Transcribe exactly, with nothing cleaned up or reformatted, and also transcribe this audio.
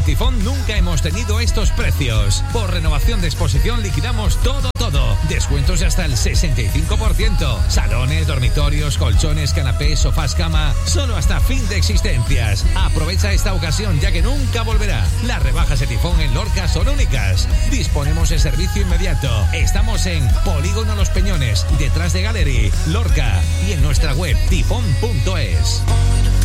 Tifón nunca hemos tenido estos precios. Por renovación de exposición liquidamos todo, todo. Descuentos de hasta el sesenta y cinco por ciento. Salones, dormitorios, colchones, canapés, sofás, cama. Solo hasta fin de existencias. Aprovecha esta ocasión ya que nunca volverá. Las rebajas de Tifón en Lorca son únicas. Disponemos de servicio inmediato. Estamos en Polígono Los Peñones, detrás de Gallery, Lorca, y en nuestra web tifón punto es.